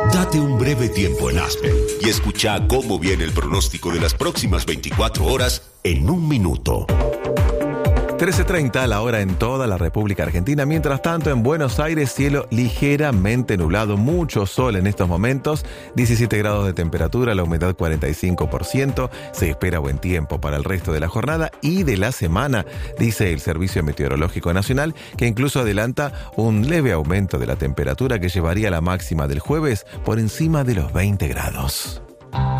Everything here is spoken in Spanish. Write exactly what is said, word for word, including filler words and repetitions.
Date un breve tiempo en Aspen y escucha cómo viene el pronóstico de las próximas veinticuatro horas en un minuto. trece treinta la hora en toda la República Argentina. Mientras tanto, en Buenos Aires, cielo ligeramente nublado, mucho sol en estos momentos, diecisiete grados de temperatura, la humedad cuarenta y cinco por ciento. Se espera buen tiempo para el resto de la jornada y de la semana, dice el Servicio Meteorológico Nacional, que incluso adelanta un leve aumento de la temperatura que llevaría la máxima del jueves por encima de los veinte grados.